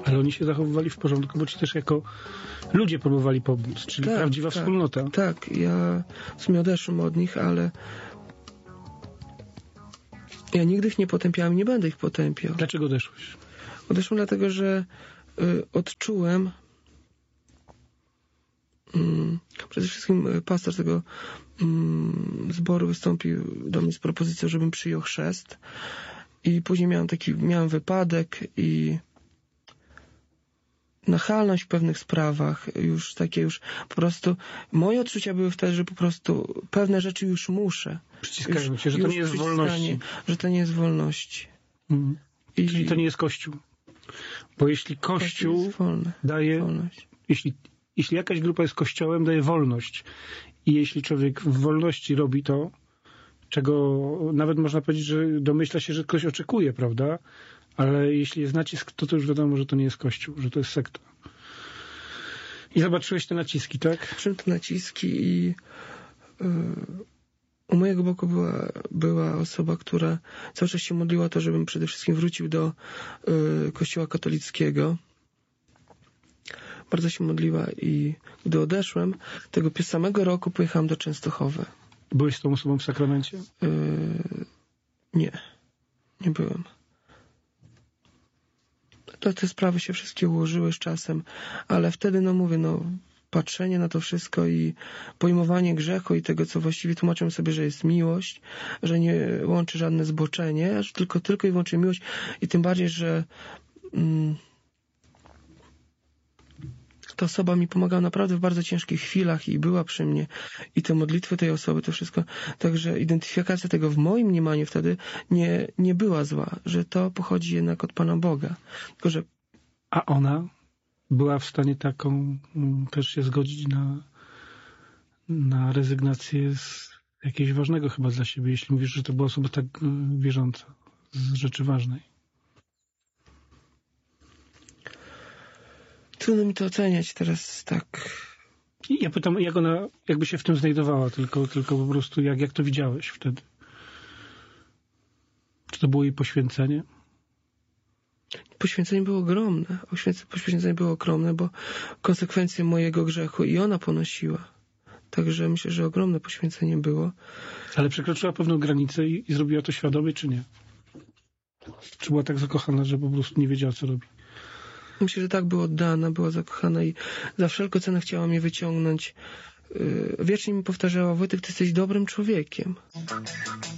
Ale oni się zachowywali w porządku, bo ci też jako ludzie próbowali pomóc, czyli Tak, prawdziwa wspólnota. Tak, ja w sumie odeszłem od nich, ale ja nigdy ich nie potępiałem, nie będę ich potępiał. Dlaczego odeszłeś? Odeszłem dlatego, że odczułem przede wszystkim pastor tego zboru wystąpił do mnie z propozycją, żebym przyjął chrzest i później miałem wypadek i nachalność w pewnych sprawach, już po prostu moje odczucia były wtedy, że po prostu pewne rzeczy już muszę. Przyciskają się, że to nie jest wolności. Że to nie jest wolności. Czyli to nie jest Kościół. Bo jeśli Kościół daje wolność. Jeśli jakaś grupa jest Kościołem, daje wolność. I jeśli człowiek w wolności robi to, czego nawet można powiedzieć, że domyśla się, że ktoś oczekuje, prawda? Ale jeśli jest nacisk, to już wiadomo, że to nie jest Kościół, że to jest sekta. I zobaczyłeś te naciski, tak? Zobaczyłem te naciski i u mojego boku była osoba, która cały czas się modliła o to, żebym przede wszystkim wrócił do Kościoła katolickiego. Bardzo się modliła i gdy odeszłem, tego samego roku pojechałem do Częstochowy. Byłeś z tą osobą w sakramencie? Nie byłem. Te sprawy się wszystkie ułożyły z czasem, ale wtedy, patrzenie na to wszystko i pojmowanie grzechu i tego, co właściwie tłumaczę sobie, że jest miłość, że nie łączy żadne zboczenie, że tylko i wyłącznie miłość i tym bardziej, że ta osoba mi pomagała naprawdę w bardzo ciężkich chwilach i była przy mnie i te modlitwy tej osoby, to wszystko, także identyfikacja tego w moim mniemaniu wtedy nie była zła, że to pochodzi jednak od Pana Boga. Tylko, że... A ona była w stanie taką też się zgodzić na rezygnację z jakiegoś ważnego chyba dla siebie, jeśli mówisz, że to była osoba tak wierząca, z rzeczy ważnej. Trudno mi to oceniać teraz tak. Ja pytam, jak ona jakby się w tym znajdowała, tylko po prostu jak to widziałeś wtedy? Czy to było jej poświęcenie? Poświęcenie było ogromne. Poświęcenie było ogromne, bo konsekwencje mojego grzechu i ona ponosiła. Także myślę, że ogromne poświęcenie było. Ale przekroczyła pewną granicę i zrobiła to świadomie, czy nie? Czy była tak zakochana, że po prostu nie wiedziała, co robi? Myślę, że tak, była oddana, była zakochana i za wszelką cenę chciała mnie wyciągnąć. Wiecznie mi powtarzała: Wojtek, ty jesteś dobrym człowiekiem.